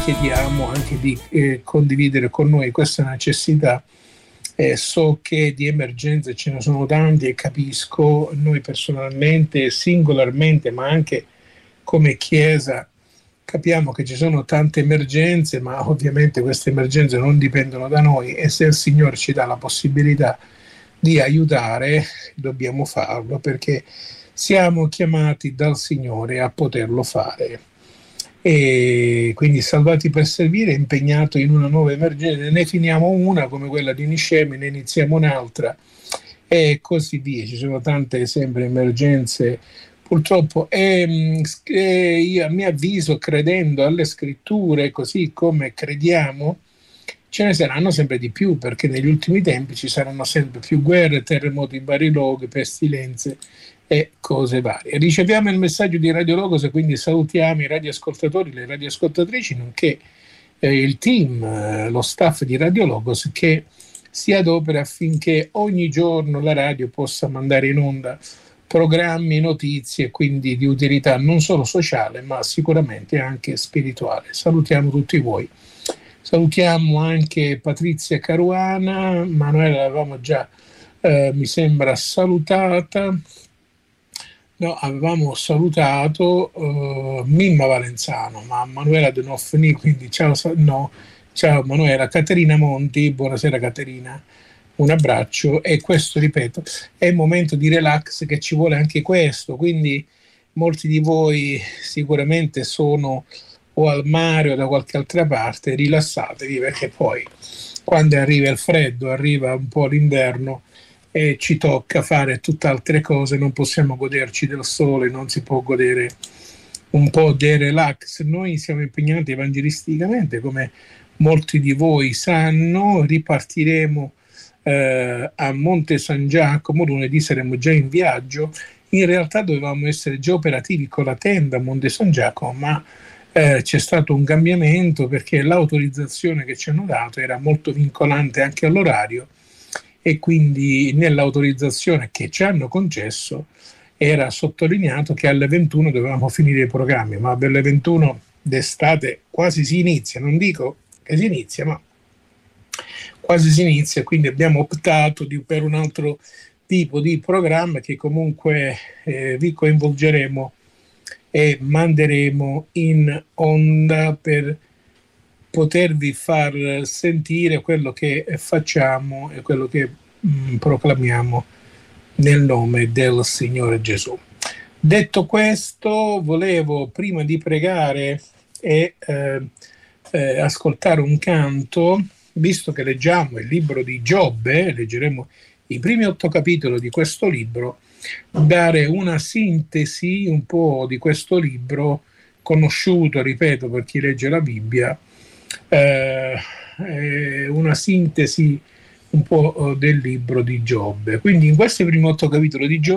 chiediamo anche di condividere con noi questa necessità. So che di emergenze ce ne sono tante e capisco, noi personalmente, singolarmente, ma anche come Chiesa, capiamo che ci sono tante emergenze, ma ovviamente queste emergenze non dipendono da noi e se il Signore ci dà la possibilità di aiutare, dobbiamo farlo perché siamo chiamati dal Signore a poterlo fare. E quindi salvati per servire, impegnato in una nuova emergenza, ne finiamo una come quella di Niscemi, ne iniziamo un'altra e così via. Ci sono tante sempre emergenze purtroppo io a mio avviso, credendo alle scritture così come crediamo, ce ne saranno sempre di più, perché negli ultimi tempi ci saranno sempre più guerre, terremoti in vari luoghi, pestilenze e cose varie. Riceviamo il messaggio di Radio Logos e quindi salutiamo i radioascoltatori, le radioascoltatrici, nonché il team, lo staff di Radio Logos che si adopera affinché ogni giorno la radio possa mandare in onda programmi, notizie, quindi di utilità non solo sociale ma sicuramente anche spirituale. Salutiamo tutti voi. Salutiamo anche Patrizia Caruana, Manuela l'avevamo già, mi sembra, salutata. No, avevamo salutato Mimma Valenzano, ma Manuela De Noffni, quindi ciao Manuela. Caterina Monti, buonasera Caterina, un abbraccio. E questo, ripeto, è un momento di relax che ci vuole anche questo, quindi molti di voi sicuramente sono o al mare o da qualche altra parte, rilassatevi perché poi quando arriva il freddo, arriva un po' l'inverno e ci tocca fare tutt'altre cose, non possiamo goderci del sole, non si può godere un po' del relax. Noi siamo impegnati evangelisticamente, come molti di voi sanno, ripartiremo a Monte San Giacomo, lunedì saremo già in viaggio, in realtà dovevamo essere già operativi con la tenda a Monte San Giacomo, ma c'è stato un cambiamento perché l'autorizzazione che ci hanno dato era molto vincolante anche all'orario e quindi nell'autorizzazione che ci hanno concesso era sottolineato che alle 21 dovevamo finire i programmi, ma alle 21 d'estate quasi si inizia, non dico che si inizia, ma quasi si inizia, quindi abbiamo optato per un altro tipo di programma che comunque vi coinvolgeremo e manderemo in onda per potervi far sentire quello che facciamo e quello che proclamiamo nel nome del Signore Gesù. Detto questo, volevo prima di pregare e ascoltare un canto, visto che leggiamo il libro di Giobbe, leggeremo i primi 8 capitoli di questo libro, dare una sintesi un po' di questo libro conosciuto, ripeto, per chi legge la Bibbia, una sintesi un po' del libro di Giobbe. Quindi in questi primi 8 capitoli di Giobbe